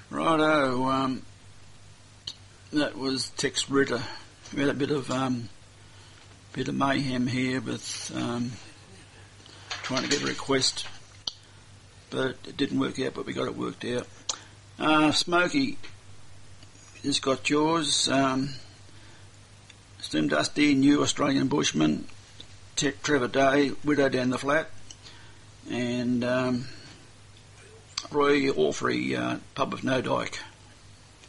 Righto, that was Tex Ritter. We had a bit of mayhem here with trying to get a request, but it didn't work out, but we got it worked out. Smokey has got yours. Slim Dusty, New Australian Bushman, Trevor Day, Widow Down the Flat, and Roy Orphrey, Pub of No Dyke.